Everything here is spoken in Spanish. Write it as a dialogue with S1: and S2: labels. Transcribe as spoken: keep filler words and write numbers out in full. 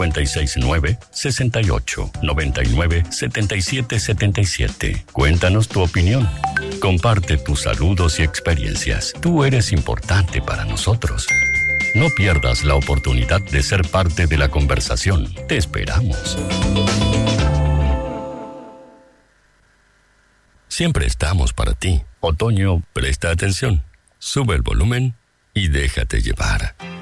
S1: seis nueve, seis ocho, nueve nueve, siete siete siete siete. Cuéntanos tu opinión. Comparte tus saludos y experiencias. Tú eres importante para nosotros. No pierdas la oportunidad de ser parte de la conversación. Te esperamos. Siempre estamos para ti. Otoño, presta atención. Sube el volumen y déjate llevar.